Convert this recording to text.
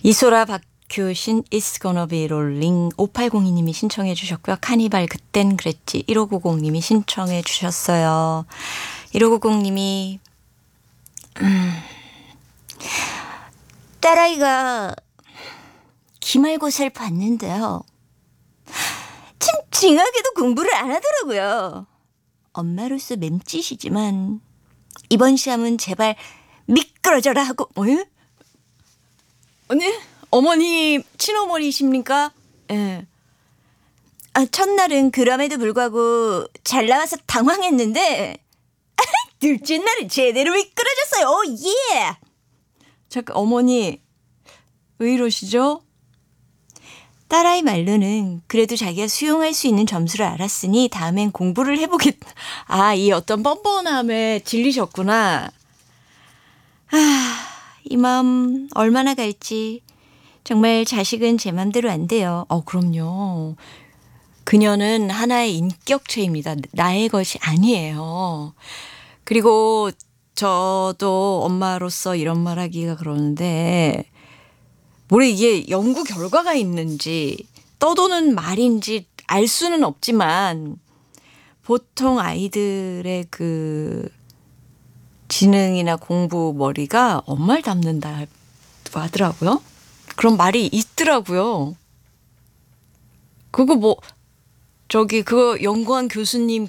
이소라 박효신 It's Gonna Be Rolling 5802님이 신청해 주셨고요. 카니발 그땐 그랬지 1590님이 신청해 주셨어요. 1590님이 딸아이가 기말고사를 봤는데요. 참 징하게도 공부를 안 하더라고요. 엄마로서 맴짓이지만 이번 시험은 제발 미끄러져라 하고 언니? 어머니 친어머니십니까? 예. 첫날은 그럼에도 불구하고 잘 나와서 당황했는데 둘째 날은 제대로 미끄러졌어요. 오 예. 잠깐 어머니 왜 이러시죠? 딸아이 말로는 그래도 자기가 수용할 수 있는 점수를 알았으니 다음엔 공부를 해보겠다. 이 어떤 뻔뻔함에 질리셨구나. 이 마음 얼마나 갈지. 정말 자식은 제 맘대로 안 돼요. 그럼요. 그녀는 하나의 인격체입니다. 나의 것이 아니에요. 그리고 저도 엄마로서 이런 말 하기가 그러는데 뭐래 이게 연구 결과가 있는지 떠도는 말인지 알 수는 없지만 보통 아이들의 그 지능이나 공부 머리가 엄마를 닮는다고 하더라고요. 그런 말이 있더라고요. 그거 그거 연구한 교수님